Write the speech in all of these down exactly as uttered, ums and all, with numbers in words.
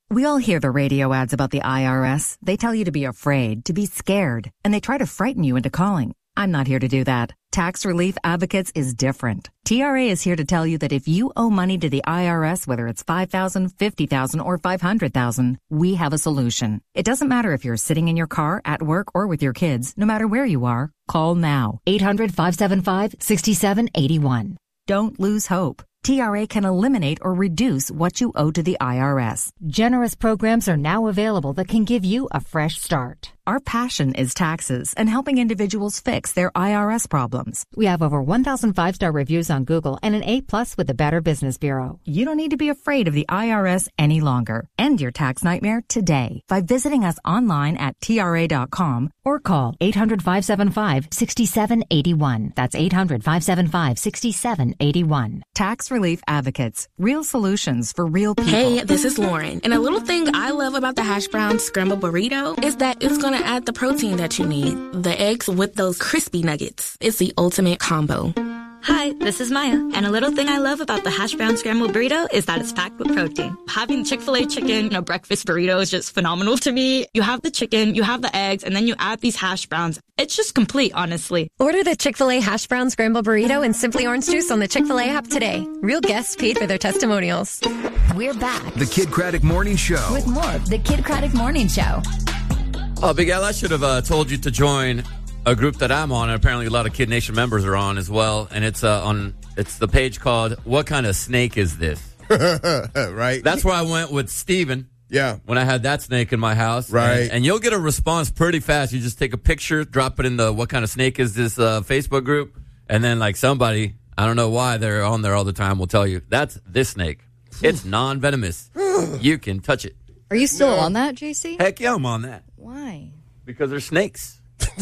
We all hear the radio ads about the I R S. They tell you to be afraid, to be scared, and they try to frighten you into calling. I'm not here to do that. Tax Relief Advocates is different. T R A is here to tell you that if you owe money to the I R S, whether it's five thousand dollars, fifty thousand dollars, or five hundred thousand dollars, we have a solution. It doesn't matter if you're sitting in your car, at work, or with your kids. No matter where you are, call now. eight hundred, five seven five, six seven eight one. Don't lose hope. T R A can eliminate or reduce what you owe to the I R S. Generous programs are now available that can give you a fresh start. Our passion is taxes and helping individuals fix their I R S problems. We have over one thousand five-star reviews on Google and an A plus with the Better Business Bureau. You don't need to be afraid of the I R S any longer. End your tax nightmare today by visiting us online at T R A dot com or call eight hundred, five seven five, six seven eight one. That's eight hundred, five seven five, six seven eight one. Tax Relief Advocates. Real solutions for real people. Hey, this is Lauren. And a little thing I love about the hash brown scramble burrito is that it's going to add the protein that you need. The eggs with those crispy nuggets. It's the ultimate combo. Hi, this is Maya, and a little thing I love about the hash brown scrambled burrito is that it's packed with protein. Having Chick-fil-A chicken in a breakfast burrito is just phenomenal to me. You have the chicken, you have the eggs, and then you add these hash browns. It's just complete, honestly. Order the Chick-fil-A hash brown scrambled burrito and Simply Orange Juice on the Chick-fil-A app today. Real guests paid for their testimonials. We're back. The Kid Craddock Morning Show. With more of the Kid Craddock Morning Show. Oh, Big Al, I should have uh, told you to join a group that I'm on, and apparently a lot of Kid Nation members are on as well, and it's uh, on it's the page called What Kind of Snake Is This? Right. That's where I went with Steven. Yeah. When I had that snake in my house. Right. And, and you'll get a response pretty fast. You just take a picture, drop it in the What Kind of Snake Is This uh, Facebook group, and then like somebody, I don't know why they're on there all the time, will tell you, that's this snake. It's non-venomous. You can touch it. Are you still no. on that, J C? Heck yeah, I'm on that. Why? Because they're snakes.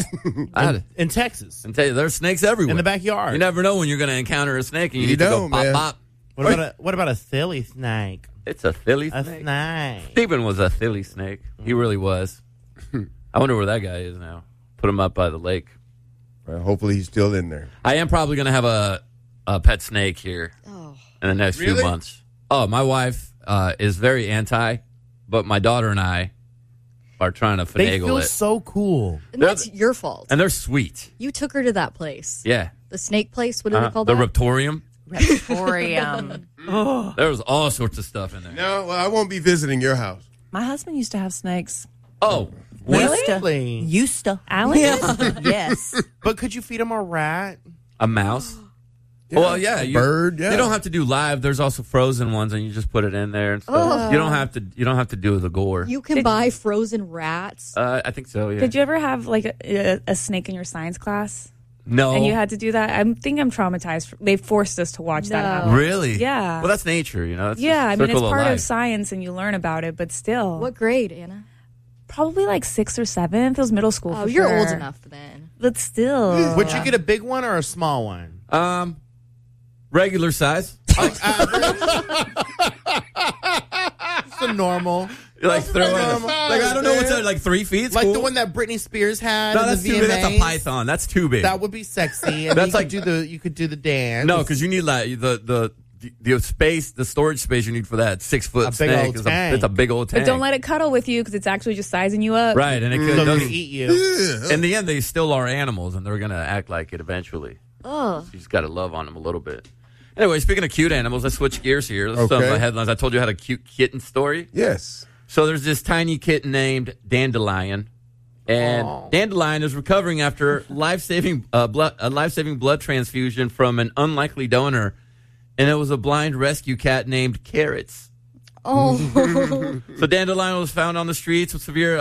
in, in Texas. And tell you, there's snakes everywhere. In the backyard. You never know when you're going to encounter a snake and you, You need don't, to go pop, man. pop. What about, a, what about a silly snake? It's a silly A snake. snake. Stephen was a silly snake. He really was. I wonder where that guy is now. Put him up by the lake. Well, hopefully he's still in there. I am probably going to have a, a pet snake here Oh. in the next Really? few months. Oh, my wife uh, is very anti, but my daughter and I are trying to finagle They feel it. so cool. And that's your fault. And they're sweet. You took her to that place. Yeah. The snake place? What do Uh, they call the that? Reptorium. Reptorium. Oh. There was all sorts of stuff in there. No, well, I won't be visiting your house. My husband used to have snakes. Oh, Really? Used to. Alan? Yeah. Yes. But could you feed him a rat? a mouse. Yeah, well, yeah, a you, bird. Yeah. You don't have to do live. There's also frozen ones, and you just put it in there and stuff. Oh. You don't have to. You don't have to do the gore. You can Did- buy frozen rats. Uh, I think so. Yeah. Did you ever have like a, a, a snake in your science class? No. And you had to do that? I think I'm traumatized. They forced us to watch that No. happen. Really? Yeah. Well, that's nature, you know. That's Yeah, the I mean, it's circle part of life. science and you learn about it, but still. What grade, Anna? Probably like sixth or seventh. It was middle school. Oh, for you're sure. old enough then. But still. Would you get a big one or a small one? Um, regular size. Like average? It's a normal. You like throw it. normal Like I don't know what's that. Like three feet. It's Like cool. the one that Britney Spears had. No, in that's the too big. That's a V M As. python. That's too big. That would be sexy. And That's you like- could do the you could do the dance. No, because you need like the the. The, the space, the storage space you need for that six foot A big snake old is tank. a, it's a big old tank. But don't let it cuddle with you because it's actually just sizing you up. Right, and it could So does, they eat you. in the end they still are animals, and they're gonna act like it eventually. Oh. So you just got to love on them a little bit. Anyway, speaking of cute animals, let's switch gears here. Let's talk Okay. about headlines. I told you I had a cute kitten story. Yes. So there's this tiny kitten named Dandelion, and Aww. Dandelion is recovering after life-saving uh, blood, a life-saving blood transfusion from an unlikely donor, and it was a blind rescue cat named Carrots. Oh. So Dandelion was found on the streets with severe